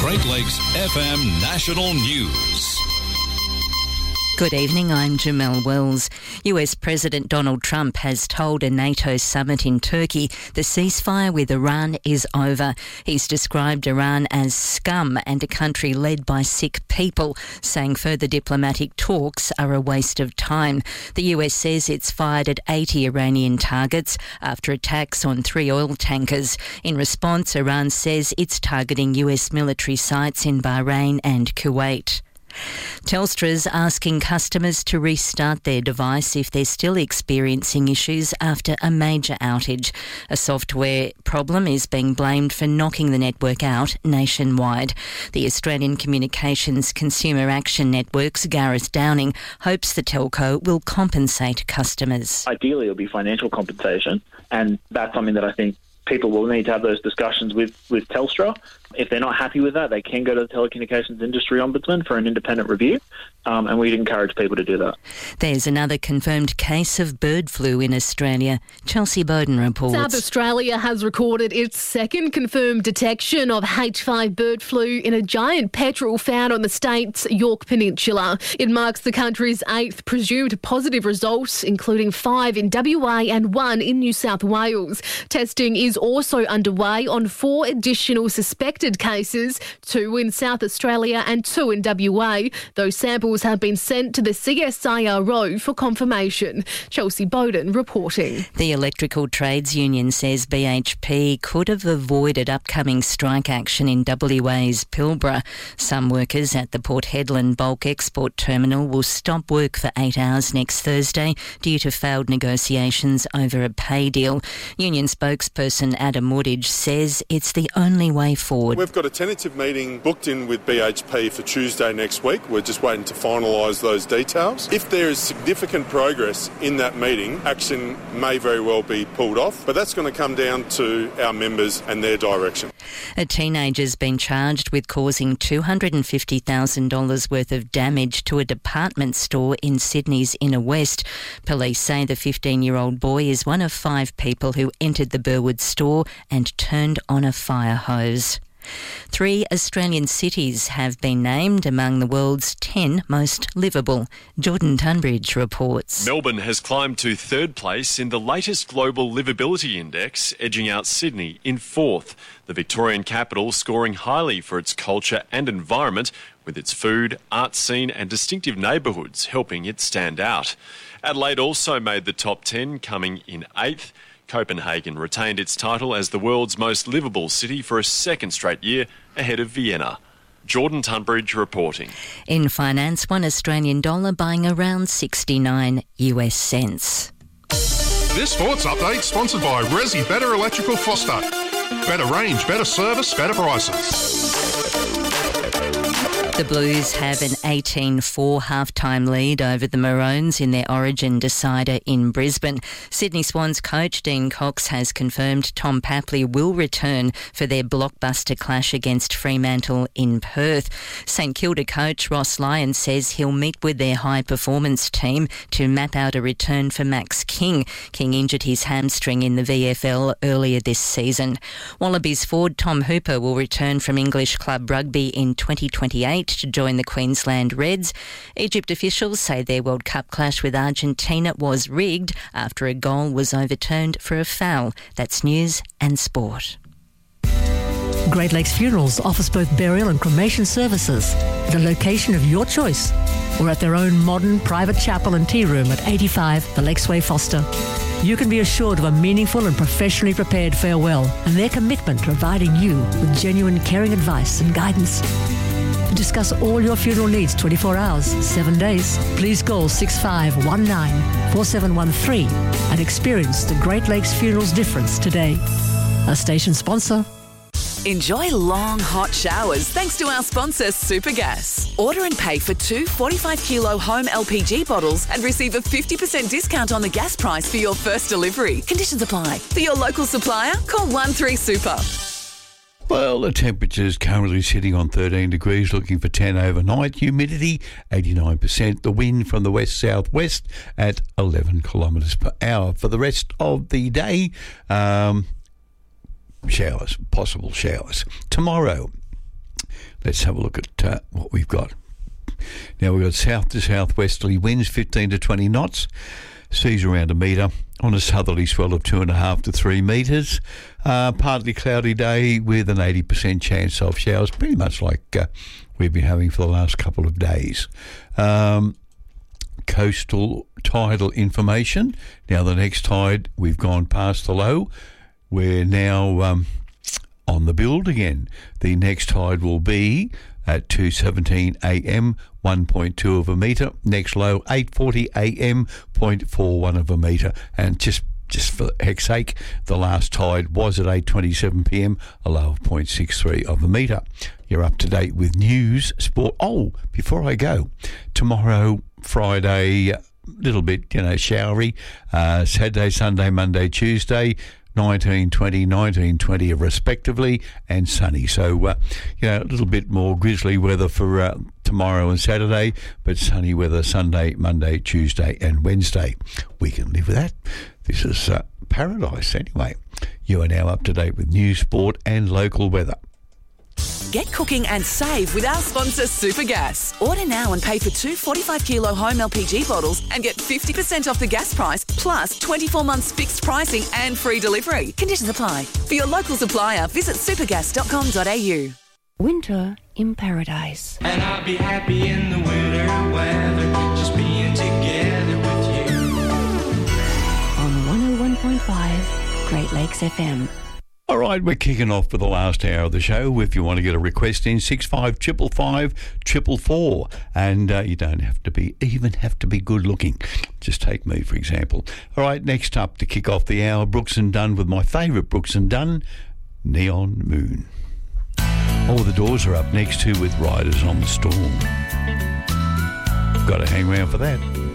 Great Lakes FM National News. Good evening, I'm Jamelle Wells. US President Donald Trump has told a NATO summit in Turkey the ceasefire with Iran is over. He's described Iran as scum and a country led by sick people, saying further diplomatic talks are a waste of time. The US says it's fired at 80 Iranian targets after attacks on 3 oil tankers. In response, Iran says it's targeting US military sites in Bahrain and Kuwait. Telstra's asking customers to restart their device if they're still experiencing issues after a major outage. A software problem is being blamed for knocking the network out nationwide. The Australian Communications Consumer Action Network's Gareth Downing hopes the telco will compensate customers. Ideally, it'll be financial compensation, and that's something that I think people will need to have those discussions with Telstra. If they're not happy with that, they can go to the Telecommunications Industry Ombudsman for an independent review, and we'd encourage people to do that. There's another confirmed case of bird flu in Australia. Chelsea Bowden reports. South Australia has recorded its second confirmed detection of H5 bird flu in a giant petrel found on the state's Yorke Peninsula. It marks the country's 8th presumed positive result, including 5 in WA and 1 in New South Wales. Testing is also underway on 4 additional suspected cases, 2 in South Australia and 2 in WA. Those samples have been sent to the CSIRO for confirmation. Chelsea Bowden reporting. The Electrical Trades Union says BHP could have avoided upcoming strike action in WA's Pilbara. Some workers at the Port Hedland Bulk Export Terminal will stop work for 8 hours next Thursday due to failed negotiations over a pay deal. Union spokesperson Adam Woodage says it's the only way forward. We've got a tentative meeting booked in with BHP for Tuesday next week. We're just waiting to finalise those details. If there is significant progress in that meeting, action may very well be pulled off, but that's going to come down to our members and their direction. A teenager's been charged with causing $250,000 worth of damage to a department store in Sydney's inner west. Police say the 15-year-old boy is one of 5 people who entered the Burwood store and turned on a fire hose. 3 Australian cities have been named among the world's 10 most livable. Jordan Tunbridge reports. Melbourne has climbed to 3rd place in the latest Global Livability Index, edging out Sydney in 4th. The Victorian capital scoring highly for its culture and environment, with its food, art scene and distinctive neighbourhoods helping it stand out. Adelaide also made the top 10, coming in 8th. Copenhagen retained its title as the world's most livable city for a 2nd straight year, ahead of Vienna. Jordan Tunbridge reporting. In finance, $1 Australian dollar buying around 69 US cents. This sports update sponsored by Resi Better Electrical Foster. Better range, better service, better prices. The Blues have an 18-4 half-time lead over the Maroons in their Origin decider in Brisbane. Sydney Swans coach Dean Cox has confirmed Tom Papley will return for their blockbuster clash against Fremantle in Perth. St Kilda coach Ross Lyon says he'll meet with their high-performance team to map out a return for Max King. King injured his hamstring in the VFL earlier this season. Wallabies forward Tom Hooper will return from English club rugby in 2028 to join the Queensland Reds. Egypt officials say their World Cup clash with Argentina was rigged after a goal was overturned for a foul. That's news and sport. Great Lakes Funerals offers both burial and cremation services at a location of your choice or at their own modern private chapel and tea room at 85 The Lakesway Foster. You can be assured of a meaningful and professionally prepared farewell and their commitment to providing you with genuine caring advice and guidance. To discuss all your funeral needs 24 hours, 7 days, please call 6519-4713 and experience the Great Lakes Funerals difference today. A station sponsor. Enjoy long, hot showers thanks to our sponsor, Supergas. Order and pay for 2 45-kilo home LPG bottles and receive a 50% discount on the gas price for your first delivery. Conditions apply. For your local supplier, call 13-SUPER. Well, the temperature's currently sitting on 13 degrees, looking for 10 overnight. Humidity, 89%. The wind from the west-southwest at 11 kilometres per hour. For the rest of the day, showers, possible showers. Tomorrow, Let's have a look at what we've got. Now we've got south to southwesterly winds 15 to 20 knots, seas around 1 metre, on a southerly swell of 2.5 to 3 metres. Partly cloudy day with an 80% chance of showers, pretty much like we've been having for the last couple of days. Coastal tidal information. Now the next tide, we've gone past the low. We're now on the build again. The next tide will be at 2:17 a.m, 1.2 of a metre. Next low, 8:40 a.m, 0.41 of a metre. And just for heck's sake, the last tide was at 8:27 p.m, a low of 0.63 of a metre. You're up to date with news, sport. Oh, before I go, tomorrow, Friday, little bit, showery. Saturday, Sunday, Monday, Tuesday, 19, 20, 19, 20 respectively, and sunny. So, a little bit more grizzly weather for tomorrow and Saturday, but sunny weather Sunday, Monday, Tuesday and Wednesday. We can live with that. This is paradise anyway. You are now up to date with news, sport and local weather. Get cooking and save with our sponsor Supergas. Order now and pay for 2 45-kilo home LPG bottles and get 50% off the gas price, plus 24 months fixed pricing and free delivery. Conditions apply. For your local supplier, visit supergas.com.au. Winter in paradise. And I'll be happy in the winter weather, just being together with you. On 101.5 Great Lakes FM. All right, we're kicking off for the last hour of the show. If you want to get a request in, 6555 444, and you don't have to be good looking. Just take me, for example. All right, next up to kick off the hour, Brooks and Dunn with my favourite Brooks and Dunn, Neon Moon. Oh, the Doors are up next too with Riders on the Storm. Got to hang around for that.